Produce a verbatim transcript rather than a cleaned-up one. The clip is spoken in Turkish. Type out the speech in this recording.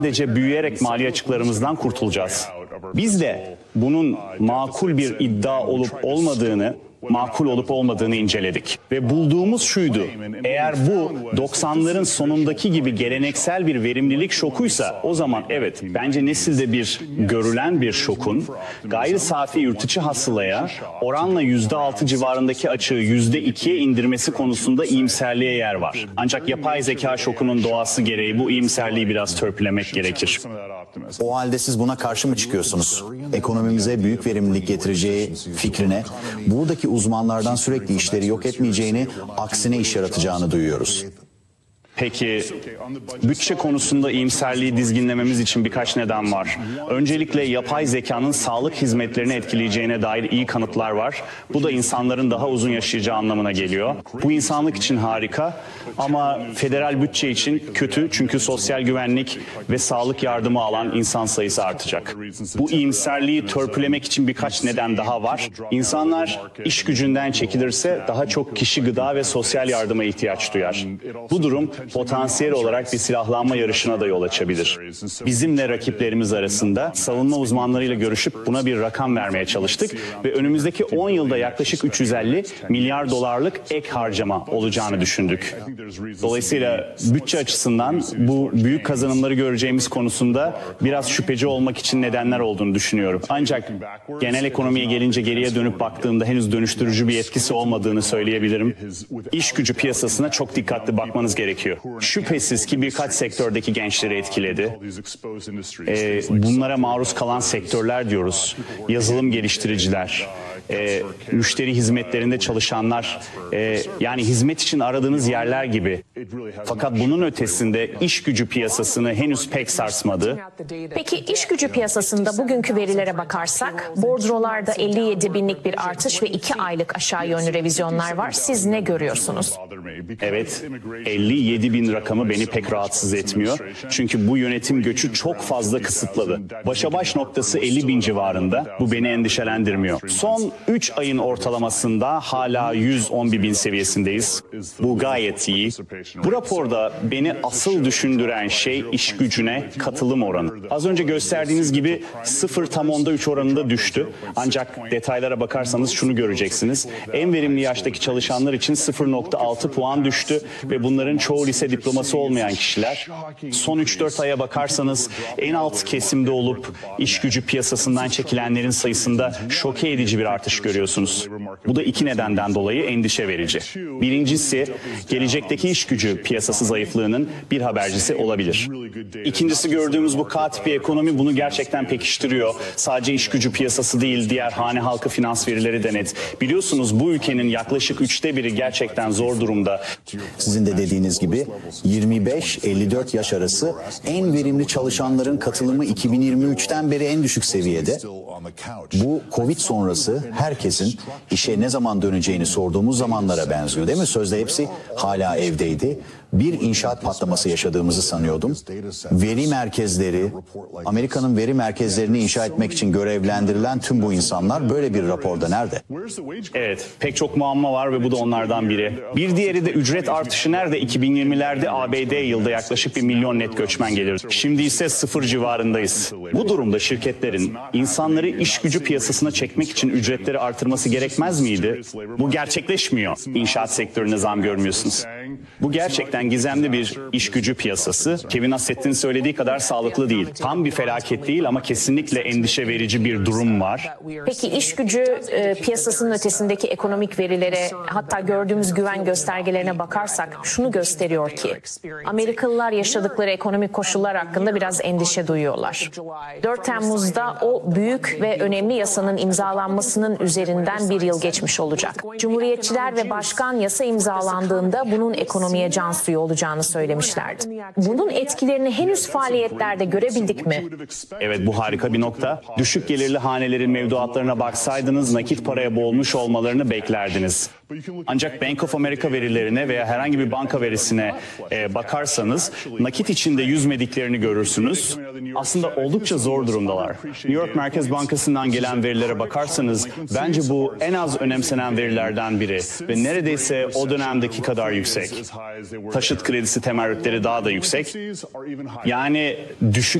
Sadece büyüyerek mali açıklarımızdan kurtulacağız. Biz de bunun makul bir iddia olup olmadığını, makul olup olmadığını inceledik. Ve bulduğumuz şuydu: eğer bu doksanların sonundaki gibi geleneksel bir verimlilik şokuysa, o zaman evet, bence nesilde bir görülen bir şokun gayri safi yurt içi hasılaya oranla yüzde altı civarındaki açığı yüzde ikiye indirmesi konusunda iyimserliğe yer var. Ancak yapay zeka şokunun doğası gereği bu iyimserliği biraz törpülemek gerekir. O halde siz buna karşı mı çıkıyorsunuz? Ekonomimize büyük verimlilik getireceği fikrine, buradaki uzmanlardan sürekli işleri yok etmeyeceğini, aksine iş yaratacağını duyuyoruz. Peki, bütçe konusunda iyimserliği dizginlememiz için birkaç neden var. Öncelikle yapay zekanın sağlık hizmetlerini etkileyeceğine dair iyi kanıtlar var. Bu da insanların daha uzun yaşayacağı anlamına geliyor. Bu insanlık için harika ama federal bütçe için kötü, çünkü sosyal güvenlik ve sağlık yardımı alan insan sayısı artacak. Bu iyimserliği törpülemek için birkaç neden daha var. İnsanlar iş gücünden çekilirse daha çok kişi gıda ve sosyal yardıma ihtiyaç duyar. Bu durum potansiyel olarak bir silahlanma yarışına da yol açabilir. Bizimle rakiplerimiz arasında savunma uzmanlarıyla görüşüp buna bir rakam vermeye çalıştık ve önümüzdeki on yılda yaklaşık üç yüz elli milyar dolarlık ek harcama olacağını düşündük. Dolayısıyla bütçe açısından bu büyük kazanımları göreceğimiz konusunda biraz şüpheci olmak için nedenler olduğunu düşünüyorum. Ancak genel ekonomiye gelince geriye dönüp baktığımda henüz dönüştürücü bir etkisi olmadığını söyleyebilirim. İş gücü piyasasına çok dikkatli bakmanız gerekiyor. Şüphesiz ki birkaç sektördeki gençleri etkiledi. Ee, bunlara maruz kalan sektörler diyoruz. Yazılım geliştiriciler, e, müşteri hizmetlerinde çalışanlar, e, yani hizmet için aradığınız yerler gibi. Fakat bunun ötesinde iş gücü piyasasını henüz pek sarsmadı. Peki iş gücü piyasasında bugünkü verilere bakarsak, bordrolarda elli yedi binlik bir artış ve iki aylık aşağı yönlü revizyonlar var. Siz ne görüyorsunuz? Evet, elli yedi bin rakamı beni pek rahatsız etmiyor. Çünkü bu yönetim göçü çok fazla kısıtladı. Başa baş noktası elli bin civarında. Bu beni endişelendirmiyor. Son üç ayın ortalamasında hala yüz on bir bin seviyesindeyiz. Bu gayet iyi. Bu raporda beni asıl düşündüren şey iş gücüne katılım oranı. Az önce gösterdiğiniz gibi sıfır tam onda üç oranında düştü. Ancak detaylara bakarsanız şunu göreceksiniz. En verimli yaştaki çalışanlar için sıfır nokta altı puan düştü ve bunların çoğu lise diploması olmayan kişiler. Son üç dört aya bakarsanız en alt kesimde olup iş gücü piyasasından çekilenlerin sayısında şoke edici bir artış görüyorsunuz. Bu da iki nedenden dolayı endişe verici. Birincisi, gelecekteki iş gücü piyasası zayıflığının bir habercisi olabilir. İkincisi, gördüğümüz bu K tipi ekonomi bunu gerçekten pekiştiriyor. Sadece iş gücü piyasası değil, diğer hane halkı finans verileri de net. Biliyorsunuz bu ülkenin yaklaşık üçte biri gerçekten zor durumda. Sizin de dediğiniz gibi yirmi beş elli dört yaş arası en verimli çalışanların katılımı iki bin yirmi üçten beri en düşük seviyede. Bu Covid sonrası herkesin işe ne zaman döneceğini sorduğumuz zamanlara benziyor, değil mi? Sözde hepsi hala evdeydi. Bir inşaat patlaması yaşadığımızı sanıyordum. Veri merkezleri, Amerika'nın veri merkezlerini inşa etmek için görevlendirilen tüm bu insanlar böyle bir raporda nerede? Evet, pek çok muamma var ve bu da onlardan biri. Bir diğeri de ücret artışı nerede? iki bin yirmilerde A B D yılda yaklaşık bir milyon net göçmen gelir. Şimdi ise sıfır civarındayız. Bu durumda şirketlerin insanları iş gücü piyasasına çekmek için ücretleri artırması gerekmez miydi? Bu gerçekleşmiyor. İnşaat sektörüne zam görmüyorsunuz. Bu gerçekten gizemli bir iş gücü piyasası. Kevin Asset'in söylediği kadar sağlıklı değil. Tam bir felaket değil ama kesinlikle endişe verici bir durum var. Peki iş gücü e, piyasasının ötesindeki ekonomik verilere, hatta gördüğümüz güven göstergelerine bakarsak şunu gösteriyor ki Amerikalılar yaşadıkları ekonomik koşullar hakkında biraz endişe duyuyorlar. dört Temmuz'da o büyük ve önemli yasanın imzalanmasının üzerinden bir yıl geçmiş olacak. Cumhuriyetçiler ve başkan yasa imzalandığında bunun ekonomiye can suyu olacağını söylemişlerdi. Bunun etkilerini henüz faaliyetlerde görebildik mi? Evet, bu harika bir nokta. Düşük gelirli hanelerin mevduatlarına baksaydınız nakit paraya boğulmuş olmalarını beklerdiniz. Ancak Bank of America verilerine veya herhangi bir banka verisine e, bakarsanız nakit içinde yüzmediklerini görürsünüz. Aslında oldukça zor durumdalar. New York Merkez Bankası'ndan gelen verilere bakarsanız bence bu en az önemsenen verilerden biri ve neredeyse o dönemdeki kadar yüksek. Taşıt kredisi temerrütleri daha da yüksek. Yani düşük